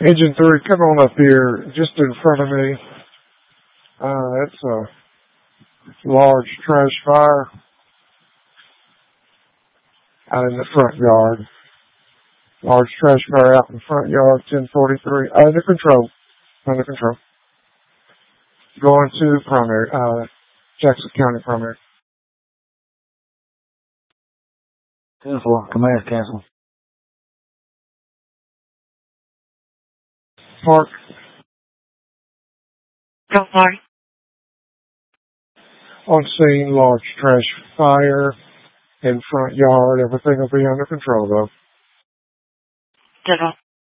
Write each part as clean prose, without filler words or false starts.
Engine 3, come on up here, just in front of me. That's a large trash fire out in the front yard. Large trash fire out in the front yard, 1043. Under control. Under control. Going to primary, Jackson County primary. 10-4, command cancel. Park. Sorry. On scene, large trash fire in front yard. Everything will be under control though. Ditto.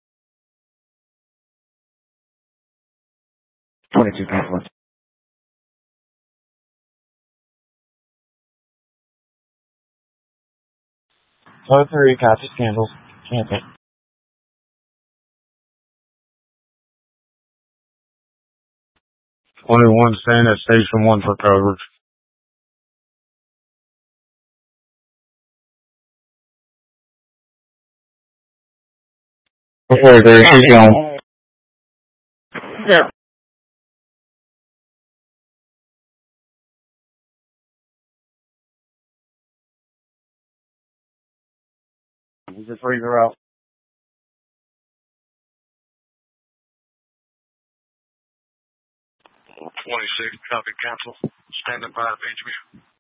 22, cancel. 03, catches candles. Cancel. 21, stand at station 1 for coverage. There, she's gone. Zero. The freezer out. 26, copy, cancel. Standing by, Benjamin.